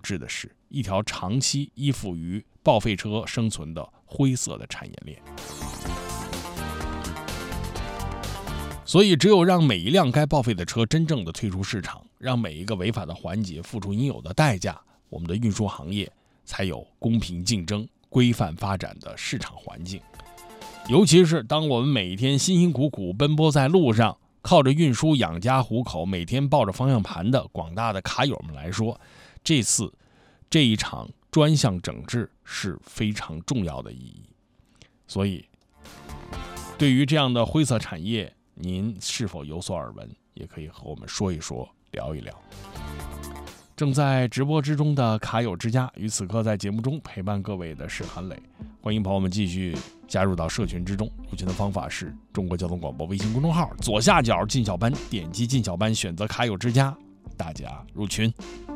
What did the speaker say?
志的是一条长期依附于报废车生存的灰色的产业链。所以只有让每一辆该报废的车真正的退出市场，让每一个违法的环节付出应有的代价，我们的运输行业才有公平竞争、规范发展的市场环境。尤其是当我们每天辛辛苦苦奔波在路上，靠着运输养家糊口，每天抱着方向盘的广大的卡友们来说，这一场专项整治是非常重要的意义。所以对于这样的灰色产业，您是否有所耳闻，也可以和我们说一说，聊一聊。正在直播之中的卡友之家，与此刻在节目中陪伴各位的是韩磊，欢迎朋友们继续加入到社群之中。入群的方法是中国交通广播微信公众号左下角进小班，点击进小班，选择卡友之家，大家入群。